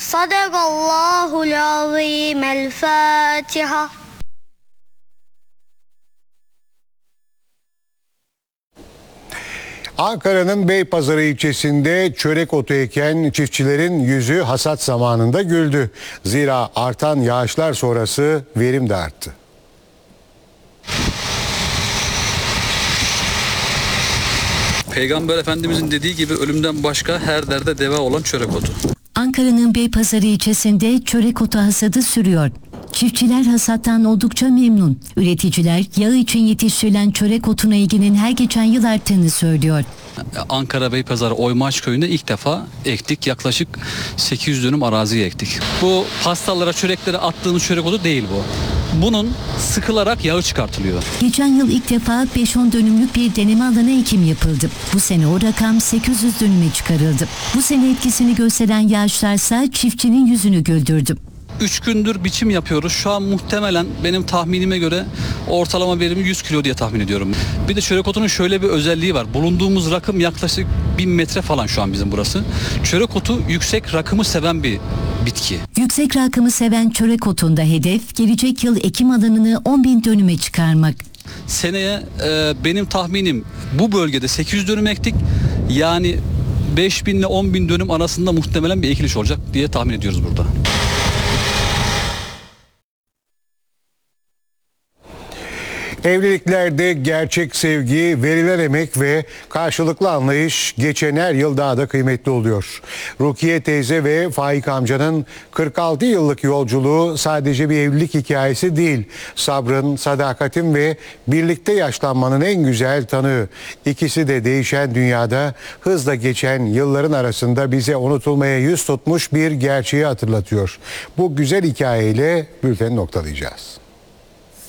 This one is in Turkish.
Sadakallahul azim. El Fatiha. Ankara'nın Beypazarı ilçesinde çörek otu eken çiftçilerin yüzü hasat zamanında güldü. Zira artan yağışlar sonrası verim de arttı. Peygamber Efendimizin dediği gibi ölümden başka her derde deva olan çörek otu. Ankara'nın Beypazarı ilçesinde çörek otu hasadı sürüyor. Çiftçiler hasattan oldukça memnun. Üreticiler yağı için yetiştirilen çörek otuna ilginin her geçen yıl arttığını söylüyor. Ankara Beypazarı Oymaç köyünde ilk defa ektik. Yaklaşık 800 dönüm araziye ektik. Bu pastalara, çöreklere attığımız çörek otu değil bu. Bunun sıkılarak yağı çıkartılıyor. Geçen yıl ilk defa 5-10 dönümlük bir deneme alanı ekim yapıldı. Bu sene o rakam 800 dönüme çıkarıldı. Bu sene etkisini gösteren yağışlarsa çiftçinin yüzünü güldürdü. 3 gündür biçim yapıyoruz. Şu an muhtemelen benim tahminime göre ortalama verimi 100 kilo diye tahmin ediyorum. Bir de çörek otunun şöyle bir özelliği var. Bulunduğumuz rakım yaklaşık 1000 metre falan şu an bizim burası. Çörek otu yüksek rakımı seven bir bitki. Yüksek rakımı seven çörek otunda hedef gelecek yıl ekim alanını 10.000 dönüme çıkarmak. Seneye benim tahminim bu bölgede 800 dönüm ektik. Yani 5.000 ile 10.000 dönüm arasında muhtemelen bir ekiliş olacak diye tahmin ediyoruz burada. Evliliklerde gerçek sevgi, verilen emek ve karşılıklı anlayış geçen her yıl daha da kıymetli oluyor. Rukiye teyze ve Faik amcanın 46 yıllık yolculuğu sadece bir evlilik hikayesi değil. Sabrın, sadakatin ve birlikte yaşlanmanın en güzel tanığı. İkisi de değişen dünyada hızla geçen yılların arasında bize unutulmaya yüz tutmuş bir gerçeği hatırlatıyor. Bu güzel hikayeyle bülteni noktalayacağız.